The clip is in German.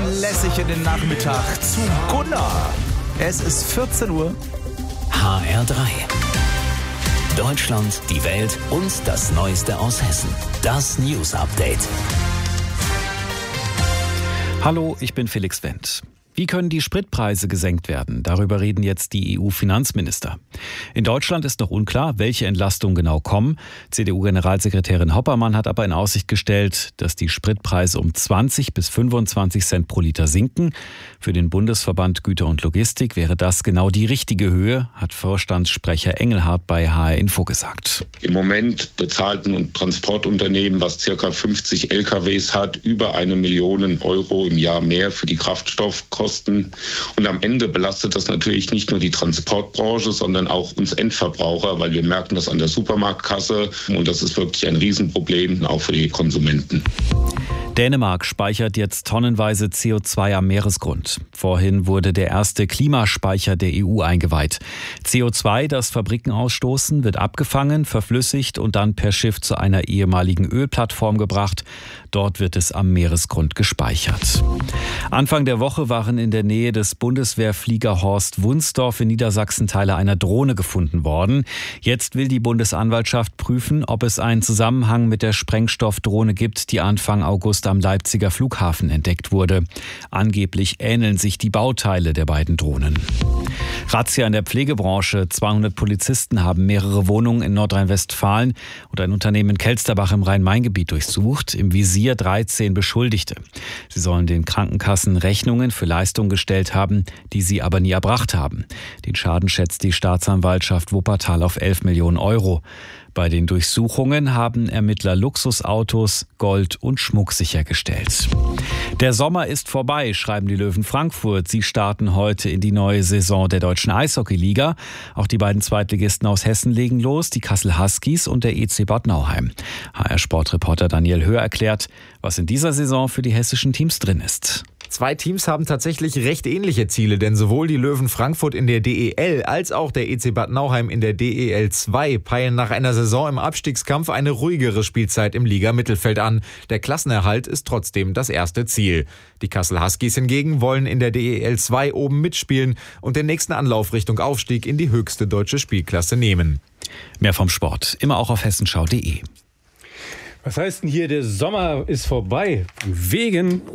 lässig in den Nachmittag zu Gunnar. Es ist 14 Uhr. HR3. Deutschland, die Welt und das Neueste aus Hessen. Das News Update. Hallo, ich bin Felix Wendt. Wie können die Spritpreise gesenkt werden? Darüber reden jetzt die EU-Finanzminister. In Deutschland ist noch unklar, welche Entlastungen genau kommen. CDU-Generalsekretärin Hoppermann hat aber in Aussicht gestellt, dass die Spritpreise um 20 bis 25 Cent pro Liter sinken. Für den Bundesverband Güter und Logistik wäre das genau die richtige Höhe, hat Vorstandssprecher Engelhardt bei HR Info gesagt. Im Moment bezahlten ein Transportunternehmen, was ca. 50 LKWs hat, über 1 Million Euro im Jahr mehr für die Kraftstoffkosten. Und am Ende belastet das natürlich nicht nur die Transportbranche, sondern auch uns Endverbraucher, weil wir merken das an der Supermarktkasse. Und das ist wirklich ein Riesenproblem, auch für die Konsumenten. Dänemark speichert jetzt tonnenweise CO2 am Meeresgrund. Vorhin wurde der erste Klimaspeicher der EU eingeweiht. CO2, das Fabriken ausstoßen, wird abgefangen, verflüssigt und dann per Schiff zu einer ehemaligen Ölplattform gebracht. Dort wird es am Meeresgrund gespeichert. Anfang der Woche waren in der Nähe des Bundeswehrfliegerhorst Wunsdorf in Niedersachsen Teile einer Drohne gefunden worden. Jetzt will die Bundesanwaltschaft prüfen, ob es einen Zusammenhang mit der Sprengstoffdrohne gibt, die Anfang August am Leipziger Flughafen entdeckt wurde. Angeblich ähneln sich die Bauteile der beiden Drohnen. Razzia in der Pflegebranche. 200 Polizisten haben mehrere Wohnungen in Nordrhein-Westfalen und ein Unternehmen in Kelsterbach im Rhein-Main-Gebiet durchsucht. Im Visier 13 Beschuldigte. Sie sollen den Krankenkassen Rechnungen für Leistungen gestellt haben, die sie aber nie erbracht haben. Den Schaden schätzt die Staatsanwaltschaft Wuppertal auf 11 Millionen Euro. Bei den Durchsuchungen haben Ermittler Luxusautos, Gold und Schmuck sichergestellt. Der Sommer ist vorbei, schreiben die Löwen Frankfurt. Sie starten heute in die neue Saison der Deutschen Eishockeyliga. Auch die beiden Zweitligisten aus Hessen legen los, die Kassel Huskies und der EC Bad Nauheim. HR-Sportreporter Daniel Höhr erklärt, was in dieser Saison für die hessischen Teams drin ist. Zwei Teams haben tatsächlich recht ähnliche Ziele, denn sowohl die Löwen Frankfurt in der DEL als auch der EC Bad Nauheim in der DEL 2 peilen nach einer Saison im Abstiegskampf eine ruhigere Spielzeit im Liga-Mittelfeld an. Der Klassenerhalt ist trotzdem das erste Ziel. Die Kassel Huskies hingegen wollen in der DEL 2 oben mitspielen und den nächsten Anlauf Richtung Aufstieg in die höchste deutsche Spielklasse nehmen. Mehr vom Sport, immer auch auf hessenschau.de. Was heißt denn hier, der Sommer ist vorbei? Wegen